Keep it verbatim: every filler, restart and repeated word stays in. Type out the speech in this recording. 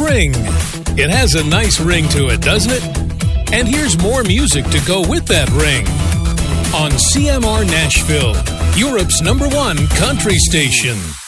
Spring. It has a nice ring to it, doesn't it? And here's more music to go with that ring. On C M R Nashville, Europe's number one country station.